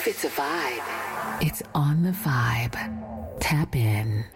If it's a vibe, it's on the vibe. Tap in.